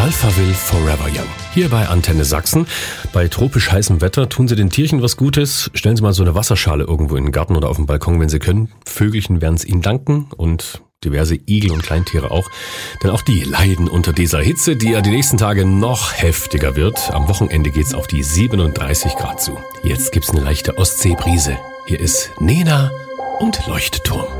Alphaville Forever Young. Hier bei Antenne Sachsen. Bei tropisch heißem Wetter tun Sie den Tierchen was Gutes. Stellen Sie mal so eine Wasserschale irgendwo in den Garten oder auf den Balkon, wenn Sie können. Vögelchen werden es Ihnen danken und diverse Igel und Kleintiere auch. Denn auch die leiden unter dieser Hitze, die ja die nächsten Tage noch heftiger wird. Am Wochenende geht's auf die 37 Grad zu. Jetzt gibt's eine leichte Ostseebrise. Hier ist Nena und Leuchtturm.